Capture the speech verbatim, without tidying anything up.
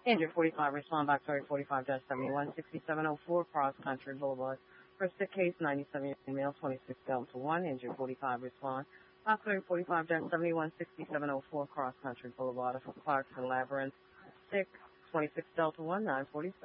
Injured forty-five, respond back to forty-five seventy-one sixty-seven oh four Cross Country Boulevard. First case ninety-seven male twenty-six Delta one. Injured forty-five, respond back to forty-five seventy-one sixty-seven oh four Cross Country Boulevard for Clarkson Labyrinth. Sick twenty-six Delta one nine forty-seven.